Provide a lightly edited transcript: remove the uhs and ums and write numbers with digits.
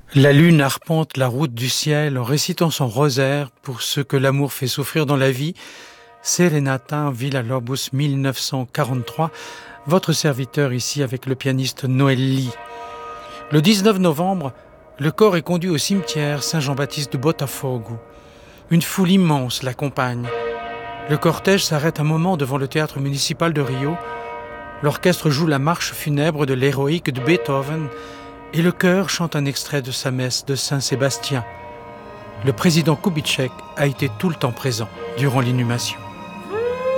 La lune arpente la route du ciel en récitant son rosaire pour ceux que l'amour fait souffrir dans la vie. Serenata Villa-Lobos 1943, votre serviteur ici avec le pianiste Noël Lee. Le 19 novembre, le corps est conduit au cimetière Saint-Jean-Baptiste de Botafogo. Une foule immense l'accompagne. Le cortège s'arrête un moment devant le théâtre municipal de Rio. L'orchestre joue la marche funèbre de l'héroïque de Beethoven et le chœur chante un extrait de sa messe de Saint-Sébastien. Le président Kubitschek a été tout le temps présent durant l'inhumation.